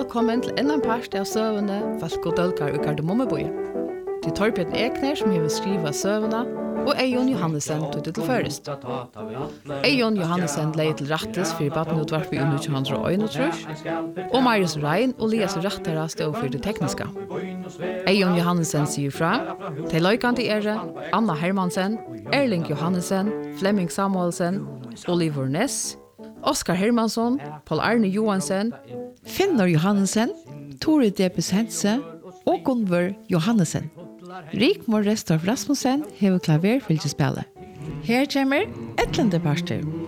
velkommen til enda en part av søvende Falk og Dølkar i Kardemommeby. Det er Torbjørn Ekner som har skrivet søvende, og Eion Johannesen tog det til først. Eion Johannesen leie til rattes for Baden-utvarp i 1921, og Marius Rein og Lias Rattara stod for det tekniske. Eion Johannesen sier fra, til løykende Anna Hermansen, Erling Johannesen, Flemming Samuelsen, Oliver Ness, Oskar Hermansson, Paul Arne Johansen, Finnor Johannesen, Tore Debes Hense og Gunvor Johannesen. Rikmor Restorff Rasmussen hever klaverfylkespillet. Her kommer etlende parter.